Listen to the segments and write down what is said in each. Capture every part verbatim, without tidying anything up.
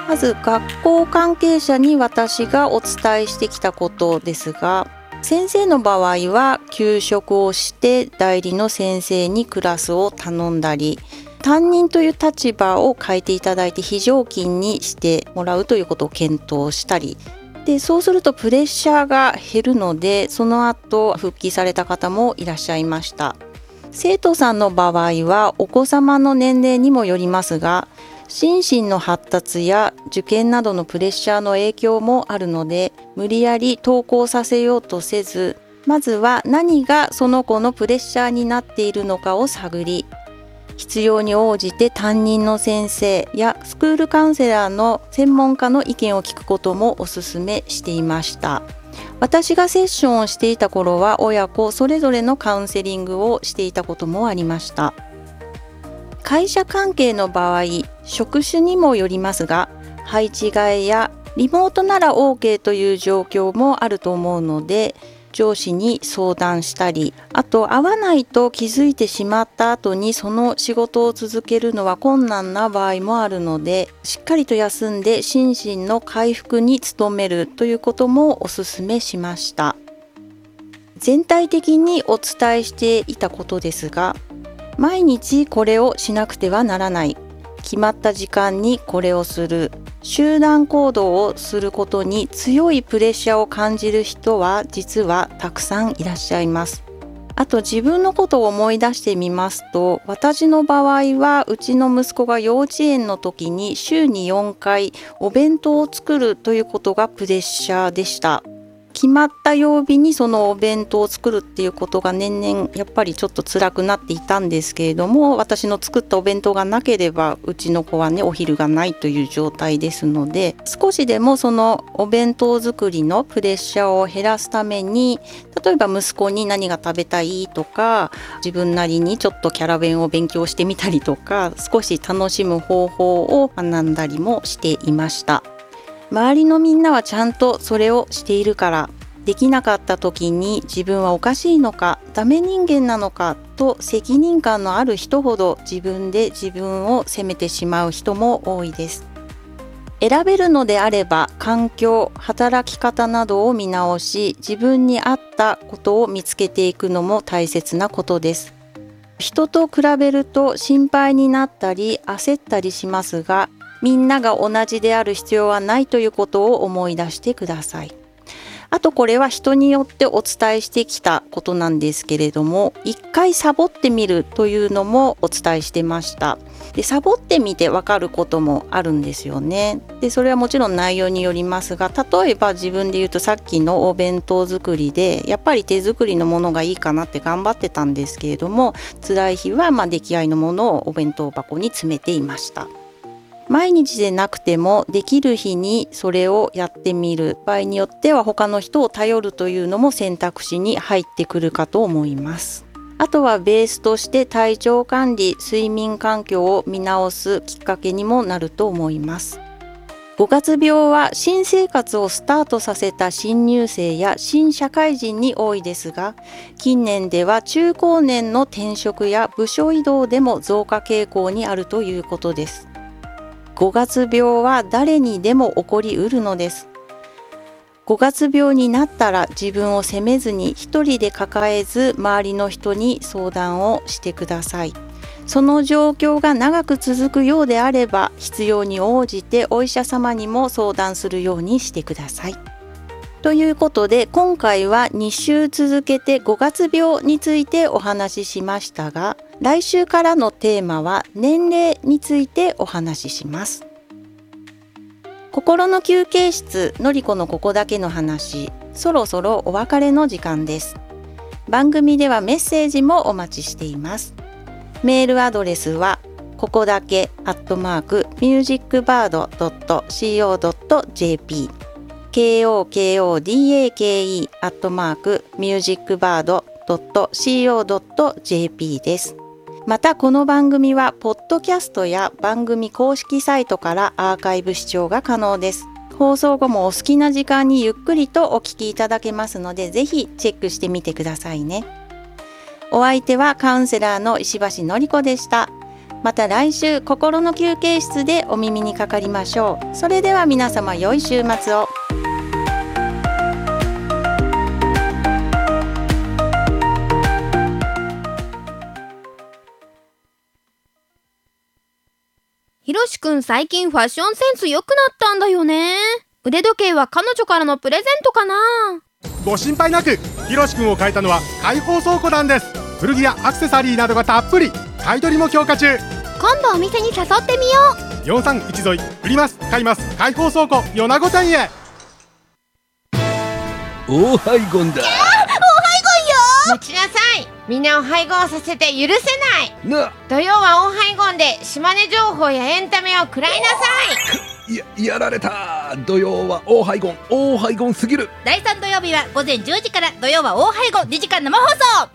まず学校関係者に私がお伝えしてきたことですが、先生の場合は休職をして代理の先生にクラスを頼んだり、担任という立場を変えていただいて非常勤にしてもらうということを検討したりで、そうするとプレッシャーが減るので、その後復帰された方もいらっしゃいました。生徒さんの場合はお子様の年齢にもよりますが、心身の発達や受験などのプレッシャーの影響もあるので、無理やり登校させようとせず、まずは何がその子のプレッシャーになっているのかを探り、必要に応じて担任の先生やスクールカウンセラーの専門家の意見を聞くこともお勧めしていました。私がセッションをしていた頃は親子それぞれのカウンセリングをしていたこともありました。会社関係の場合、職種にもよりますが、配置換えやリモートなら OK という状況もあると思うので、上司に相談したり、あと合わないと気づいてしまった後にその仕事を続けるのは困難な場合もあるので、しっかりと休んで心身の回復に努めるということもお勧めしました。全体的にお伝えしていたことですが、毎日これをしなくてはならない、決まった時間にこれをする、集団行動をすることに強いプレッシャーを感じる人は実はたくさんいらっしゃいます。あと自分のことを思い出してみますと、私の場合はうちの息子が幼稚園の時に週によんかいお弁当を作るということがプレッシャーでした。決まった曜日にそのお弁当を作るっていうことが年々やっぱりちょっと辛くなっていたんですけれども、私の作ったお弁当がなければうちの子はねお昼がないという状態ですので、少しでもそのお弁当作りのプレッシャーを減らすために、例えば息子に何が食べたいとか、自分なりにちょっとキャラ弁を勉強してみたりとか、少し楽しむ方法を学んだりもしていました。周りのみんなはちゃんとそれをしているから、できなかった時に自分はおかしいのか、ダメ人間なのかと責任感のある人ほど自分で自分を責めてしまう人も多いです。選べるのであれば環境、働き方などを見直し、自分に合ったことを見つけていくのも大切なことです。人と比べると心配になったり焦ったりしますが、みんなが同じである必要はないということを思い出してください。あとこれは人によってお伝えしてきたことなんですけれども、一回サボってみるというのもお伝えしてました。で、サボってみてわかることもあるんですよね。で、それはもちろん内容によりますが、例えば自分で言うとさっきのお弁当作りでやっぱり手作りのものがいいかなって頑張ってたんですけれども、辛い日はまあ出来合いのものをお弁当箱に詰めていました。毎日でなくてもできる日にそれをやってみる、場合によっては他の人を頼るというのも選択肢に入ってくるかと思います。あとはベースとして体調管理、睡眠環境を見直すきっかけにもなると思います。ごがつ病は新生活をスタートさせた新入生や新社会人に多いですが、近年では中高年の転職や部署異動でも増加傾向にあるということです。ごがつ病は誰にでも起こりうるのです。ごがつ病になったら自分を責めずに一人で抱えず、周りの人に相談をしてください。その状況が長く続くようであれば、必要に応じてお医者様にも相談するようにしてください。ということで、今回はに週続けてごがつ病についてお話ししましたが、来週からのテーマは年齢についてお話しします。心の休憩室のりこのここだけの話、そろそろお別れの時間です。番組ではメッセージもお待ちしています。メールアドレスはここだけアットマークミュージックバードドットシーオードットジェーピー ケーオーケーオーディーエーケーイー アットマークミュージックバードドットシーオードットジェーピー です。またこの番組はポッドキャストや番組公式サイトからアーカイブ視聴が可能です。放送後もお好きな時間にゆっくりとお聞きいただけますので、ぜひチェックしてみてくださいね。お相手はカウンセラーの石橋のりこでした。 また来週心の休憩室でお耳にかかりましょう。それでは皆様良い週末を。 ひろしくん最近ファッションセンス良くなったんだよね。腕時計は彼女からのプレゼントかな。 ご心配なく、ひろしくんを変えたのは開放倉庫なんです。古着やアクセサリーなどがたっぷり、買い取りも強化中。 今度お店に誘ってみよう。よんさんいち沿い売ります、買います、開放倉庫米子店へ。 オーハイゴンだ。 待ちなさい。みんなを配合させて許せないな。 土曜はオーハイゴンで島根情報やエンタメを食らいなさい。や、やられた。土曜はオーハイゴン、オーハイゴンすぎる。 だいさん土曜日はごぜんじゅうじから、土曜はオーハイゴンにじかん生放送。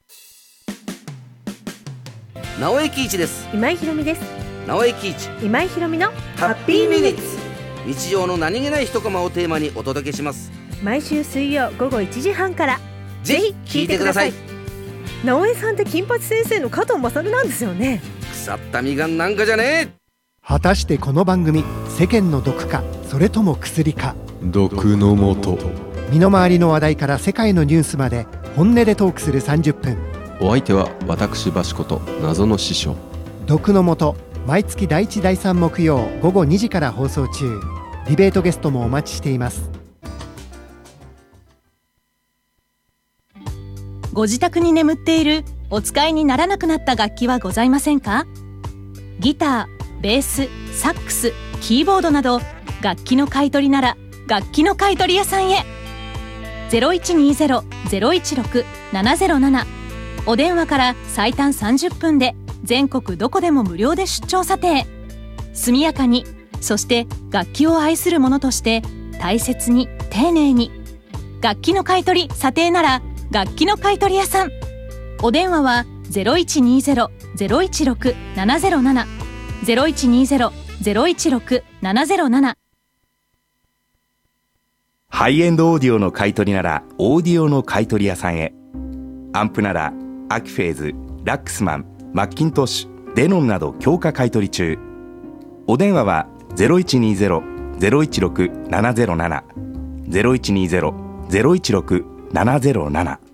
直江喜一です。 今井ひろみです。 直江喜一、 今井ひろみのハッピーミニッツ。日常の何気ない一コマをテーマにお届けします。 毎週水曜ごごいちじはんからぜひ聞いてください。 直江さんって金八先生の加藤勝なんですよね。 腐ったみがんなんかじゃねえ。 果たしてこの番組、世間の毒かそれとも薬か。 毒のもと。 身の回りの話題から世界のニュースまで本音でトークするさんじゅっぷん。 お相手は私バシこと謎の師匠。 毒のもと、毎月だいいちだいさん木曜ごごにじから放送中。ディベートゲストもお待ちしています。 ご自宅に眠っているお使いにならなくなった楽器はございませんか？ギター、ベース、サックス、キーボードなど楽器の買い取りなら楽器の買い取り屋さんへ。 ゼロいちにゼロ ゼロいちろく ななゼロなな お電話から最短さんじゅっぷんで全国どこでも無料で出張査定。速やかに、そして楽器を愛する者として大切に丁寧に。楽器の買い取り査定なら楽器の買い取り屋さん。お電話は ゼロいちにゼロ ゼロいちろく ななゼロなな ゼロいちにゼロ ゼロいちろく ななゼロなな。 ハイエンドオーディオの買い取りならオーディオの買い取り屋さんへ。アンプならアキフェーズ、ラックスマン、マッキントッシュ、デノンなど強化買い取り中。お電話は ゼロいちにゼロ ゼロいちろく ななゼロなな ゼロいちにゼロ ゼロいちろく ななゼロなな。